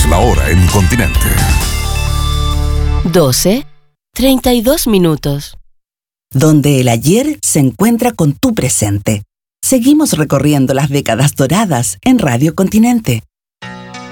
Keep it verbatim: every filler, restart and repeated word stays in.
Es la hora en Continente. doce, treinta y dos minutos. Donde el ayer se encuentra con tu presente. Seguimos recorriendo las décadas doradas en Radio Continente.